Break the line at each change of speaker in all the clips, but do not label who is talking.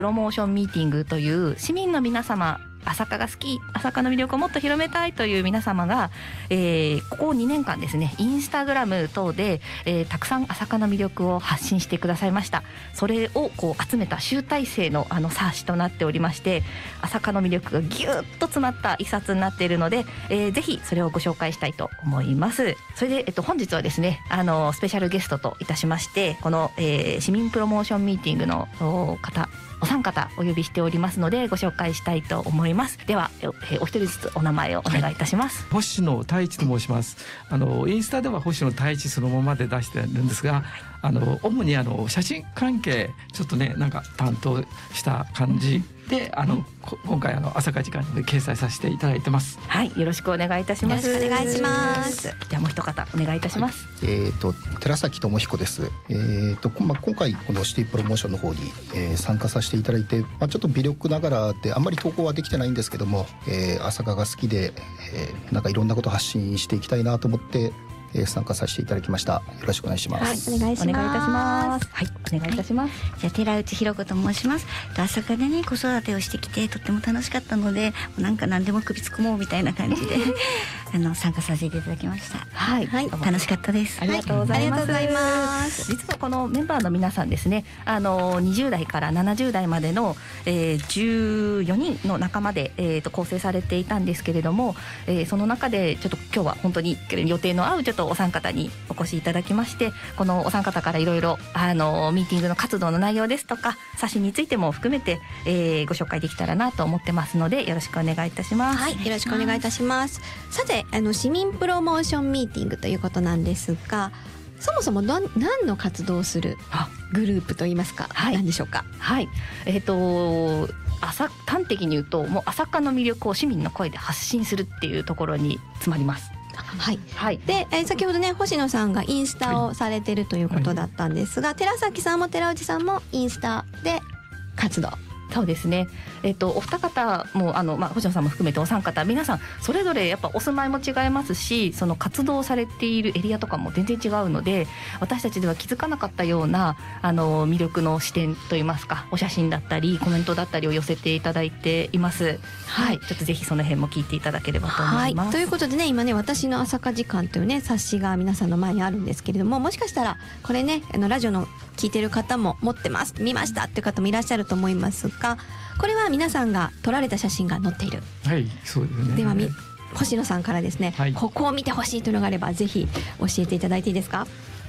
プロモーションミーティングという市民の皆様、朝霞が好き、朝霞の魅力をもっと広めたいという皆様が、ここ2年間ですね、インスタグラム等で、たくさん朝霞の魅力を発信してくださいました。それをこう集めた集大成の冊子となっておりまして、朝霞の魅力がぎゅっと詰まった一冊になっているので、ぜひそれをご紹介したいと思います。それで、本日はですね、スペシャルゲストといたしまして、この、市民プロモーションミーティングの方、お三方お呼びしておりますのでご紹介したいと思います。では、お一人ずつお名前をお願いいたします。
星野太一と申します。インスタでは星野太一そのままで出してるんですが、主に写真関係ちょっとね、なんか担当した感じで、今回朝霞時間で掲載させていただいてます。
はい、よろしくお願いいたします。
よろしくお願いします。
じゃあもう一方お願いいたします。
寺崎智彦です。今回このシティプロモーションの方に、参加させていただいて、ちょっと微力ながらであんまり投稿はできてないんですけども、朝霞が好きで、なんかいろんなことを発信していきたいなと思って参加させていただきました。よろしくお願いします。
はい、お願いします。
はい、お願いいたします。
じゃあ寺内弘子と申します。朝霞でね、子育てをしてきてとっても楽しかったので、なんか何でも首突っ込もうみたいな感じで参加させていただきました。
はい、
楽しかったです。
ありがとうございます。
ありがとうございます。
実はこのメンバーの皆さんですね、20代から70代までの、14人の仲間で、構成されていたんですけれども、その中でちょっと今日は本当に予定の合うちょっとお三方にお越しいただきまして、このお三方からいろいろミーティングの活動の内容ですとか冊子についても含めて、ご紹介できたらなと思ってますのでよろしくお願いいたします。
はい、よろしくお願いいたします。さて、市民プロモーションミーティングということなんですが、そもそも何の活動をするグループといいますか、何でしょうか。
はい、端的に言うと、もう朝霞の魅力を市民の声で発信するっていうところに詰まります。
はい、はい、で、先ほどね、星野さんがインスタをされてるということだったんですが、寺崎さんも寺内さんもインスタで活動。
そうですね、お二方も星野さんも含めてお三方、皆さんそれぞれやっぱお住まいも違いますし、その活動されているエリアとかも全然違うので、私たちでは気づかなかったような魅力の視点といいますか、お写真だったりコメントだったりを寄せていただいています。はい、ちょっとぜひその辺も聞いていただければと思います。
はい、ということでね、今ね、私の朝霞時間というね冊子が皆さんの前にあるんですけれども、もしかしたらこれね、ラジオの聞いてる方も持ってます、見ましたっていう方もいらっしゃると思いますが、これは皆さんが撮られた写真が載っている。
はい、そうですね。
では星野さんからですね、
はい、
ここを見てほしいというのがあればぜひ教えていただいていいですか。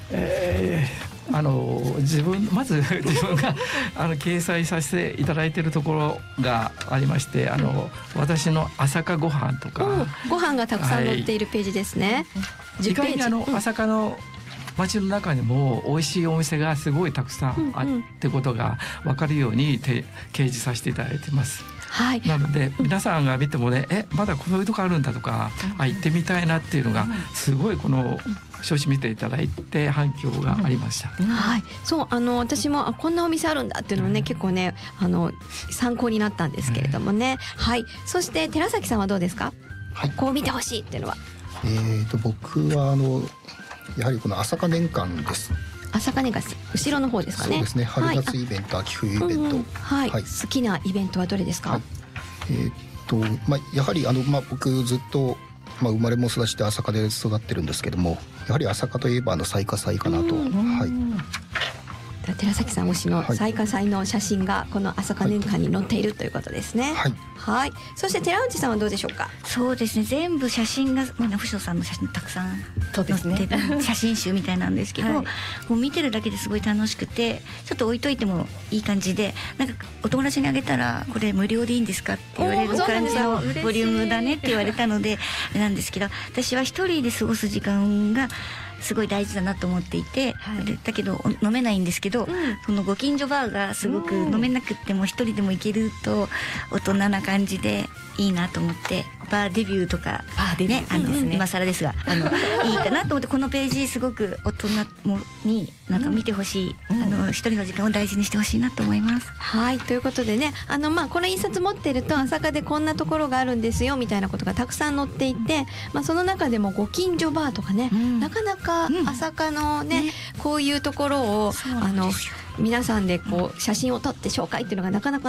まず自分が掲載させていただいているところがありまして、私の朝霞ご飯とか、
ご飯がたくさん載っているページですね。
意外に朝霞の街の中にも美味しいお店がすごいたくさんあってことが分かるように掲示させていただいてます。
はい、
なので皆さんが見てもね、まだこういうとこあるんだとか、行ってみたいなっていうのがすごいこの表紙見ていただいて反響がありました。
はい、そう、私もこんなお店あるんだっていうのもね、結構ね参考になったんですけれどもね。はい、そして寺崎さんはどうですか。はい、こう見てほしいっていうのは。
僕はやはりこの朝霞年間です。
朝霞年間、後ろの方ですかね。
そうですね。春夏イベント、秋冬イベント。
はい、好きなイベントはどれですか。
やはり僕ずっと生まれも育ちで朝霞で育ってるんですけども、やはり朝霞といえば彩夏祭かなと。はい。
寺崎さん推しの彩夏祭の写真がこの朝霞年間に載っているということですね。はい、はい、そして寺内さんはどうでしょうか。
そうですね、全部写真が、星野さんの写真たくさん載ってた写真集みたいなんですけど、もう見てるだけですごい楽しくて、ちょっと置いといてもいい感じで、なんかお友達にあげたらこれ無料でいいんですかって言われる感じのボリュームだねって言われたのでなんですけど、私は一人で過ごす時間がすごい大事だなと思っていて、だけど飲めないんですけど、そのご近所バーがすごく飲めなくっても一人でも行けると大人な感じでいいなと思って、バーデビューとかね、今更ですがいいかなと思って、このページすごく大人になんか見てほしい、一人の時間を大事にしてほしいなと思います。
はい、ということでね、この印刷持ってると朝霞でこんなところがあるんですよみたいなことがたくさん載っていて、その中でもご近所バーとかね、なかなか朝霞のね、こういうところを皆さんでこう写真を撮って紹介っていうのがなかなか